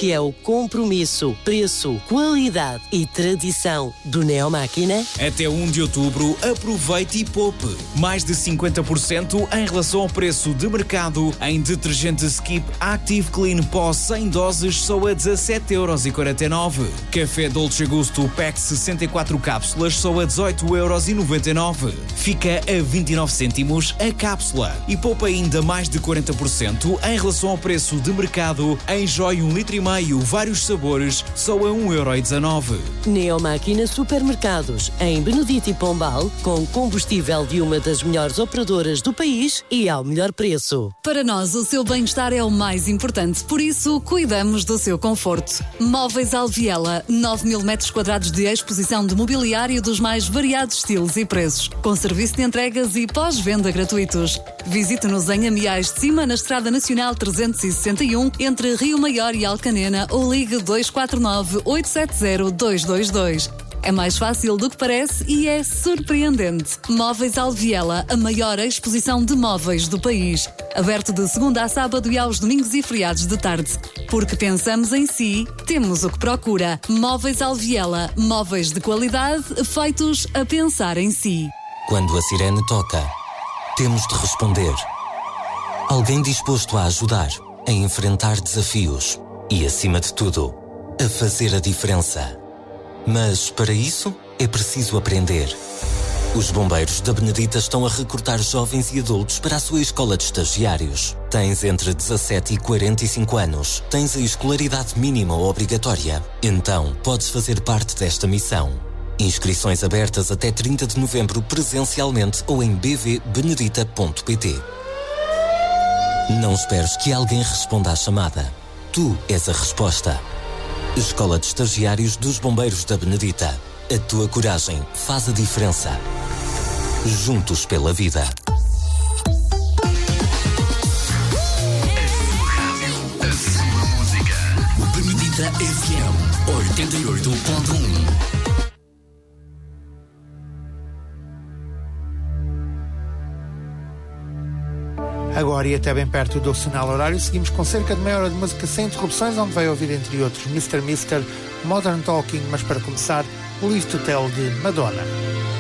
que é o compromisso, preço, qualidade e tradição do Neomáquina? Até 1 de outubro, aproveite e poupe. Mais de 50% em relação ao preço de mercado em detergente Skip Active Clean Pó 100 doses só a 17,49€. Café Dolce Gusto Pack 64 cápsulas só a 18,99€. Fica a 29 cêntimos a cápsula. E poupa ainda mais de 40% em relação ao preço de mercado em Joy 1,5 litro, vários sabores, só a 1,19€. Neomáquina Supermercados, em Benedito e Pombal, com combustível de uma das melhores operadoras do país e ao melhor preço. Para nós, o seu bem-estar é o mais importante, por isso cuidamos do seu conforto. Móveis Alviela, 9.000 metros quadrados de exposição de mobiliário dos mais variados estilos e preços, com serviço de entregas e pós-venda gratuitos. Visite-nos em Amiais de Cima, na Estrada Nacional 361, entre Rio Maior e Alcanena, ou ligue 249-870-222. É mais fácil do que parece e é surpreendente. Móveis Alviela, a maior exposição de móveis do país. Aberto de segunda a sábado e aos domingos e feriados de tarde. Porque pensamos em si, temos o que procura. Móveis Alviela, móveis de qualidade feitos a pensar em si. Quando a sirene toca, temos de responder. Alguém disposto a ajudar, a enfrentar desafios e, acima de tudo, a fazer a diferença. Mas, para isso, é preciso aprender. Os bombeiros da Benedita estão a recrutar jovens e adultos para a sua escola de estagiários. Tens entre 17 e 45 anos. Tens a escolaridade mínima ou obrigatória. Então, podes fazer parte desta missão. Inscrições abertas até 30 de novembro presencialmente ou em bvbenedita.pt. Não esperes que alguém responda à chamada. Tu és a resposta. Escola de Estagiários dos Bombeiros da Benedita. A tua coragem faz a diferença. Juntos pela vida. A sua música. Benedita FM 88.1. Agora, e até bem perto do sinal horário, seguimos com cerca de meia hora de música sem interrupções, onde vai ouvir, entre outros, Mr. Modern Talking, mas para começar, o Live to Tell de Madonna.